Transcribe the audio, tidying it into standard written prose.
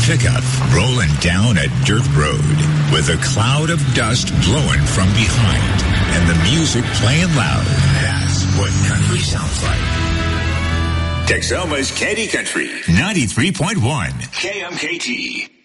pickup rolling down a dirt road with a cloud of dust blowing from behind and the music playing loud. That's what country sounds like. Texoma's Candy Country, 93.1 KMKT.